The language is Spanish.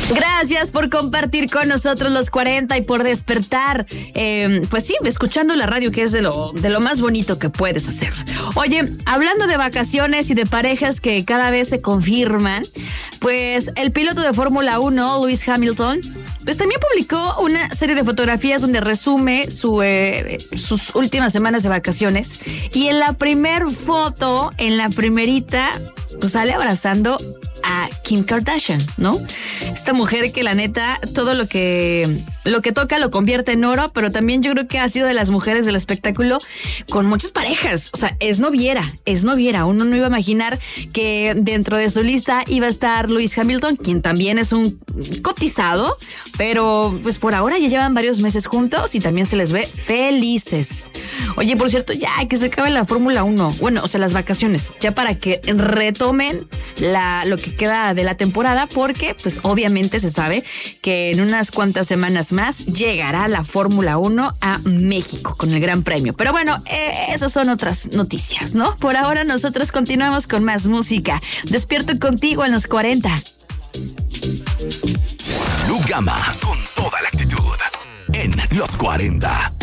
Gracias por compartir con nosotros los 40 y por despertar, pues sí, escuchando la radio, que es de lo más bonito que puedes hacer. Oye, hablando de vacaciones y de parejas que cada vez se confirman, pues el piloto de Fórmula 1, Lewis Hamilton, pues también publicó una serie de fotografías donde resume sus últimas semanas de vacaciones. Y en la primer foto, en la primerita, pues sale abrazando a Kim Kardashian, ¿no? Esta mujer que la neta, todo lo que toca lo convierte en oro, pero también yo creo que ha sido de las mujeres del espectáculo con muchas parejas. O sea, es noviera. Uno no iba a imaginar que dentro de su lista iba a estar Lewis Hamilton, quien también es un cotizado, pero pues por ahora ya llevan varios meses juntos y también se les ve felices. Oye, por cierto, ya que se acabe la Fórmula 1, bueno, o sea, las vacaciones, ya para que retomen lo que queda de la temporada, porque pues obviamente se sabe que en unas cuantas semanas más llegará la Fórmula 1 a México con el Gran Premio. Pero bueno, esas son otras noticias, ¿no? Por ahora nosotros continuamos con más música. Despierto contigo en los 40. Lu Gama, con toda la actitud en los 40.